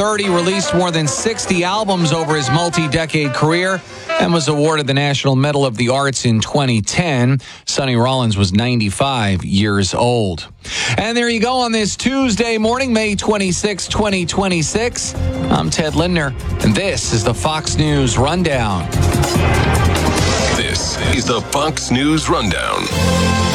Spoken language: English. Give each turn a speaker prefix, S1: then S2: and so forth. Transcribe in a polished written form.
S1: 30, released more than 60 albums over his multi-decade career, and was awarded the National Medal of the Arts in 2010. Sonny Rollins was 95 years old. And there you go on this Tuesday morning, May 26, 2026. I'm Ted Lindner, and this is the Fox News Rundown.
S2: This is the Fox News Rundown.